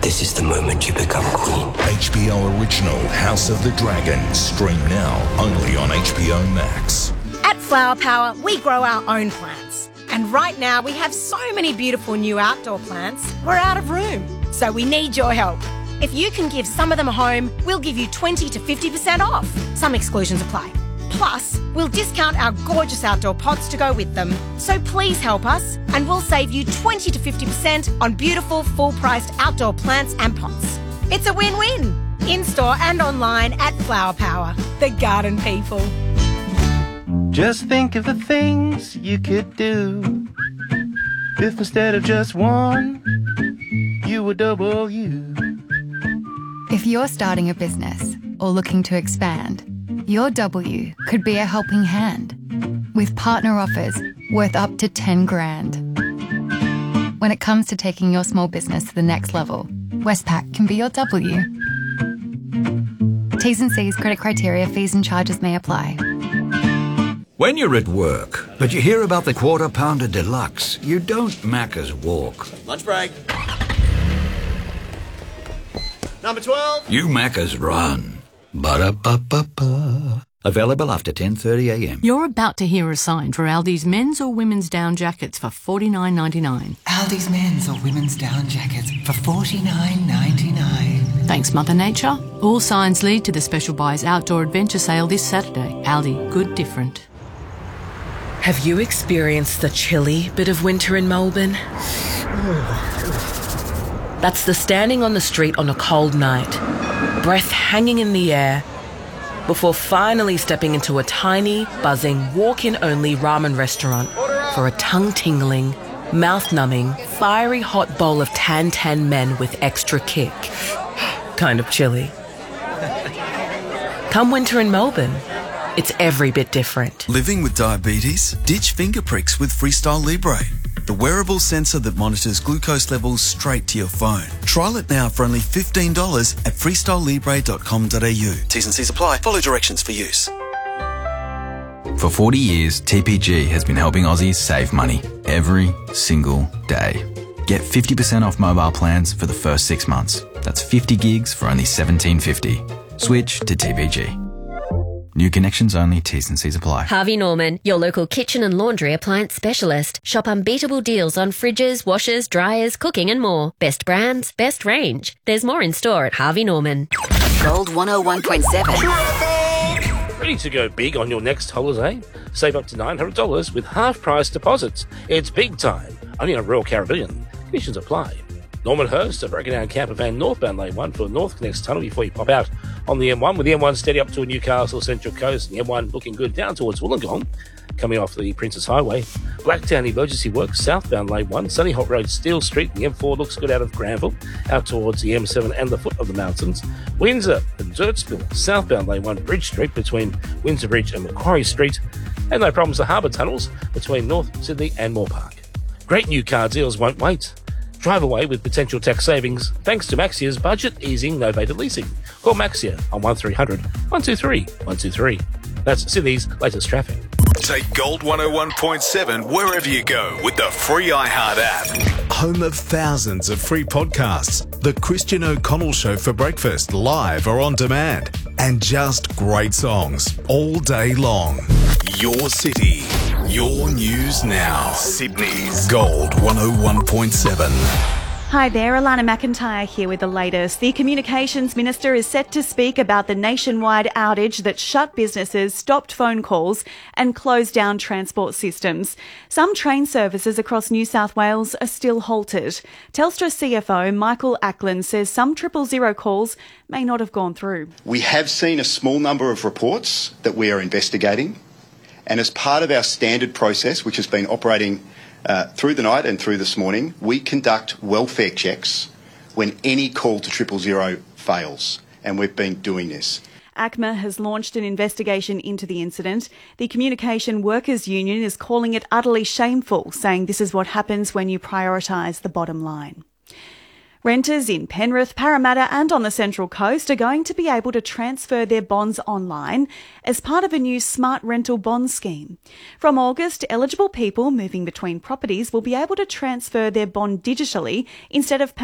This is the moment you become queen. HBO original House of the Dragon. Stream now only on HBO Max. At Flower Power, we grow our own plants. And right now we have so many beautiful new outdoor plants, we're out of room. So we need your help. If you can give some of them a home, we'll give you 20 to 50% off. Some exclusions apply. Plus, we'll discount our gorgeous outdoor pots to go with them. So please help us and we'll save you 20 to 50% on beautiful full-priced outdoor plants and pots. It's a win-win. In-store and online at Flower Power, the garden people. Just think of the things you could do if instead of just one, you were double you. If you're starting a business or looking to expand, your W could be a helping hand with partner offers worth up to 10 grand. When it comes to taking your small business to the next level, Westpac can be your W. T's and C's, credit criteria, fees and charges may apply. When you're at work, but you hear about the Quarter Pounder Deluxe, you don't Macca's walk. Lunch break. Number 12. You Macca's run. Ba-da-ba-ba-ba. Available after 10:30am. You're about to hear a sign for Aldi's men's or women's down jackets for $49.99. Aldi's men's or women's down jackets for $49.99. Thanks, Mother Nature. All signs lead to the Special Buys Outdoor Adventure Sale this Saturday. Aldi, good different. Have you experienced the chilly bit of winter in Melbourne? That's the standing on the street on a cold night, breath hanging in the air, before finally stepping into a tiny, buzzing, walk-in-only ramen restaurant for a tongue-tingling, mouth-numbing, fiery hot bowl of tan men with extra kick. Kind of chilly. Come winter in Melbourne, it's every bit different. Living with diabetes? Ditch finger pricks with Freestyle Libre, the wearable sensor that monitors glucose levels straight to your phone. Trial it now for only $15 at freestylelibre.com.au. T's and C's apply. Follow directions for use. For 40 years, TPG has been helping Aussies save money every single day. Get 50% off mobile plans for the first 6 months. That's 50 gigs for only $17.50. Switch to TPG. New connections only, T's and C's apply. Harvey Norman, your local kitchen and laundry appliance specialist. Shop unbeatable deals on fridges, washers, dryers, cooking and more. Best brands, best range. There's more in store at Harvey Norman. Gold 101.7. Ready to go big on your next holiday? Save up to $900 with half-price deposits. It's big time. Only on Royal Caribbean. Conditions apply. Norman Hurst, a broken down camper van northbound lane 1 for North Connects Tunnel before you pop out on the M1, with the M1 steady up to Newcastle Central Coast and the M1 looking good down towards Wollongong, coming off the Princess Highway. Blacktown emergency works southbound lane 1, Sunny Hot Road Steel Street, and the M4 looks good out of Granville, out towards the M7 and the foot of the mountains. Windsor and dirt spill southbound lane 1 Bridge Street between Windsor Bridge and Macquarie Street, and no problems the harbour tunnels between North Sydney and Moore Park. Great new car deals won't wait. Drive away with potential tax savings thanks to Maxia's budget easing novated leasing. Call Maxia on 1300 123 123. That's Sydney's latest traffic. Take Gold 101.7 wherever you go with the free iHeart app. Home of thousands of free podcasts. The Christian O'Connell Show for breakfast, live or on demand. And just great songs all day long. Your city, your news now. Sydney's Gold 101.7. Hi there, Alana McIntyre here with the latest. The Communications Minister is set to speak about the nationwide outage that shut businesses, stopped phone calls and closed down transport systems. Some train services across New South Wales are still halted. Telstra CFO Michael Ackland says some 000 calls may not have gone through. We have seen a small number of reports that we are investigating, and as part of our standard process, which has been operating through the night and through this morning, we conduct welfare checks when any call to 000 fails, and we've been doing this. ACMA has launched an investigation into the incident. The Communication Workers Union is calling it utterly shameful, saying this is what happens when you prioritise the bottom line. Renters in Penrith, Parramatta and on the Central Coast are going to be able to transfer their bonds online as part of a new smart rental bond scheme. From August, eligible people moving between properties will be able to transfer their bond digitally instead of